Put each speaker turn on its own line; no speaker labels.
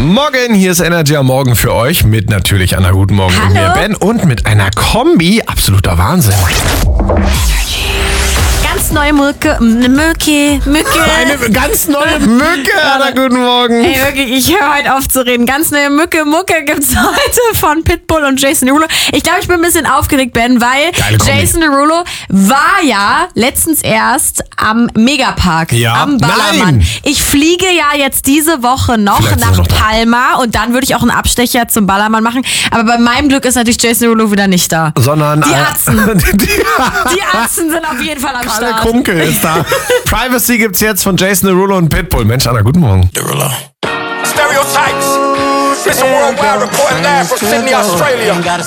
Morgen, hier ist Energy am Morgen für euch mit natürlich einer guten Morgen und mir Ben und mit einer Kombi, absoluter Wahnsinn.
Ganz neue Mücke.
Eine ganz neue Mücke, Anna, guten Morgen.
Ey, wirklich, ich höre heute auf zu reden. Ganz neue Mucke gibt's heute von Pitbull und Jason Derulo. Ich glaube, ich bin ein bisschen aufgeregt, Ben, weil Jason Derulo war ja letztens erst am Megapark, am Ballermann.
Nein.
Ich fliege ja jetzt diese Woche noch nach Palma und dann würde ich auch einen Abstecher zum Ballermann machen. Aber bei meinem Glück ist natürlich Jason Derulo wieder nicht da.
Sondern
die Atzen. Die Atzen sind auf jeden Fall am Start.
Kalle Kunkel ist da. Privacy gibt's jetzt von Jason Derulo und Pitbull. Mensch, Anna, guten Morgen.
Derulo. Stereotypes. It's a worldwide report live from Sydney, Australia.